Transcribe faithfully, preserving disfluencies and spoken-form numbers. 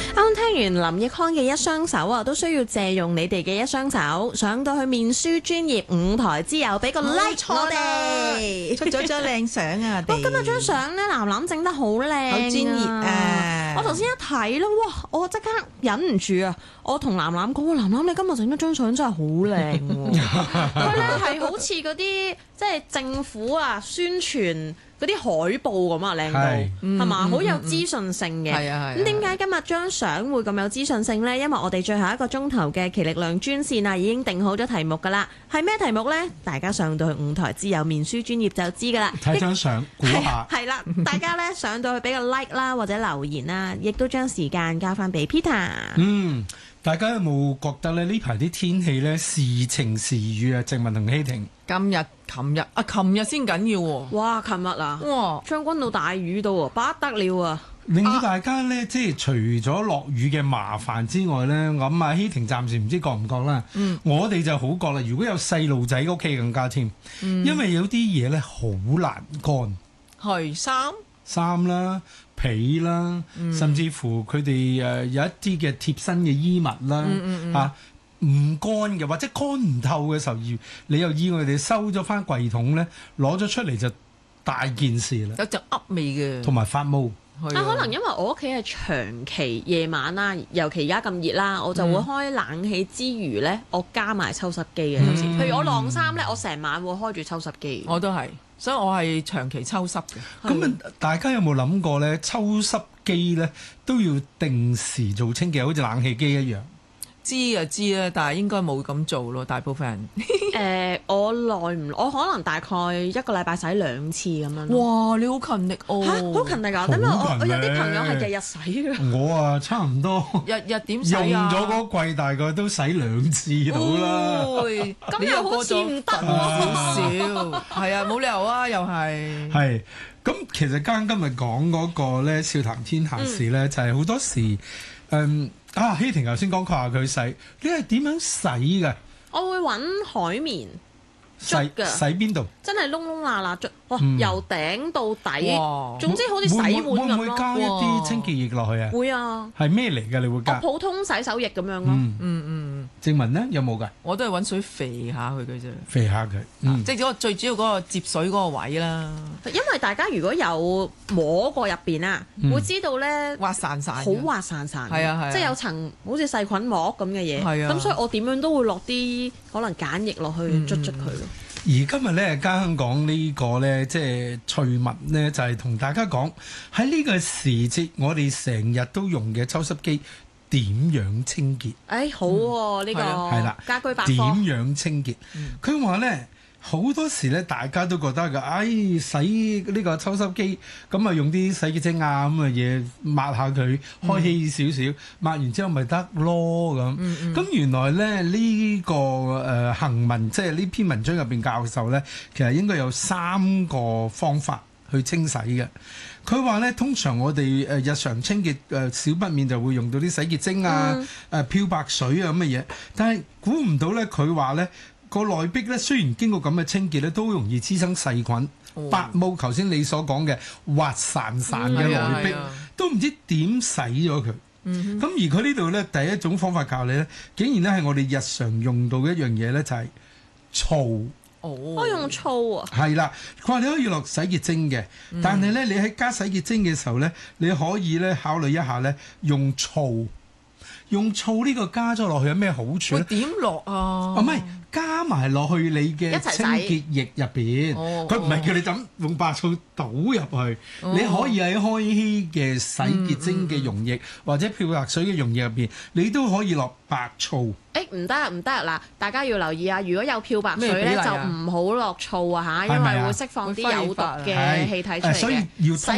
啱聽完林奕匡嘅一雙手啊，都需要借用你哋嘅一雙手，上到去面書專頁五台之友，俾個 like 我哋， 出咗張靚相啊！ 哇，今日張相咧，藍藍整得好靚， 好專業啊！ 我頭先一睇咧，哇！我即刻忍唔住啊！我同藍藍講：藍藍，你今日整咗張相真係好靚喎！佢咧係好似嗰啲即係政府啊宣傳嗰啲海報咁啊，靚到係嘛，好有資訊性嘅。 係啊係。 咁點解今日張相會咁有資訊性呢？因為我哋最後一個鐘頭嘅奇力量專線啊，已經定好咗題目㗎啦。係咩題目呢？大家上到去五台之友面書專頁就知㗎啦。 睇張相估下。 係啦，大家咧上到去俾個 like 啦，或者留言啦，亦都將時間交翻俾 Peter。 嗯，大家有冇覺得咧呢排啲天氣咧時晴時雨啊？靜文同希婷。 今日、琴日啊，琴日先緊要喎。 哇！琴日啊， 哇！ 將軍澳大雨到啊，不得了啊！ 令到大家咧，即係除咗落雨嘅麻煩之外咧，我諗啊希婷暫時唔知覺唔覺啦。嗯，我哋就好覺啦。如果有細路仔屋企更加添，嗯、因為有啲嘢咧好難乾。 係衫、 衫啦、被啦，嗯、甚至乎佢哋誒有一啲嘅貼身嘅衣物啦，嗯嗯嗯啊唔乾嘅，或者乾唔透嘅時候，你又意外地收咗翻櫃桶咧，攞咗出嚟就大件事啦。 有陣噏味嘅， 同埋發毛。 但可能因為我屋企係長期夜晚啦，尤其而家咁熱啦，我就會開冷氣之餘咧，我加埋抽濕機嘅。有時、嗯，譬如我晾衫咧，我成晚會開住抽濕機。 我都係，所以我係長期抽濕嘅。 咁啊，大家有冇諗過咧？抽濕機咧都要定時做清潔，好似冷氣機一樣。 知啊知啦，但係應該冇咁做咯，大部分人。 誒、呃，我耐唔？我可能大概一個禮拜洗兩次咁樣。 哇！你好勤力哦。 嚇，好勤力㗎！因為我我有啲朋友係日日洗㗎。 我啊，差唔多。 日日點洗啊？ 用咗嗰櫃大概都洗兩次到啦。 咁又好似唔得喎， 好少。係啊，冇理由啊，又係。 係。咁其實啱今日講嗰個咧，笑談天下事咧，嗯、就係好多時，嗯啊，希婷頭先講佢話佢洗，你係點樣洗㗎？ 我會揾海綿捽㗎。 洗邊度？ 真係窿窿罅罅捽，哇！ 嗯、 由頂到底， 哇總之好似洗碗咁咯。 會唔會加一啲清潔液落去啊？ 會啊。係咩嚟㗎？你會加？ 普通洗手液咁樣咯。 嗯嗯嗯。 靜文咧有冇㗎？ 我都係揾水肥下佢嘅啫。 肥下佢，嗯、 即係嗰個最主要嗰個接水嗰個位啦。 因為大家如果有摸過入邊啊，嗯、會知道咧滑潺潺， 好滑潺潺。 係啊係啊。 即係有層好似細菌膜咁嘅嘢。 係啊。咁所以我點樣都會落啲可能鹼液落去捽捽佢咯。 而今日咧，家香港呢個咧，即係趣聞咧，就係同大家講喺呢個時節，我哋成日都用嘅抽濕機點樣清潔？ 誒好喎，呢個係啦， 家居百科點樣清潔？佢話咧。好多時咧，大家都覺得㗎，唉，洗呢個抽濕機，咁啊用啲洗潔精啊咁嘅嘢抹下佢，開稀少少，抹完之後咪得咯咁。咁、嗯嗯、原來咧呢、呢個誒行文，即係呢篇文章入邊教授咧，其實應該有三個方法去清洗嘅。佢話咧，通常我哋誒日常清潔誒少不免就會用到啲洗潔精啊、誒、嗯、漂白水啊咁嘅嘢，但係估唔到咧，佢話咧。個內壁咧，雖然經過咁嘅清潔咧，都容易滋生細菌。哦、白霧頭先你所講嘅滑潺潺嘅內壁，嗯啊、都唔知點洗咗佢。咁、嗯、哼而佢呢度咧，第一種方法教你咧，竟然咧係我哋日常用到嘅一樣嘢咧，就係、是、醋。 哦，我用醋啊。 係啦，佢話你可以落洗潔精嘅，嗯、但係咧你喺加洗潔精嘅時候咧，你可以咧考慮一下咧用醋。用醋呢個加咗落去有咩好處咧？ 點落啊？ 唔係、哦、加埋落去你嘅清潔液入邊，佢唔係叫你咁用白醋倒入去，哦、你可以喺開稀嘅洗潔精嘅溶液、嗯嗯、或者漂白水嘅溶液入邊，你都可以落白醋。 誒唔得唔得嗱，大家要留意啊！如果有漂白水咧，就唔好落醋啊嚇，因為會釋放啲有毒嘅氣體出嚟嘅。所以要